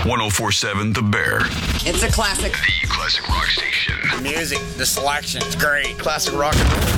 1047 The Bear. It's a classic. The classic rock station. The music, the selection, it's great. Classic rock and roll.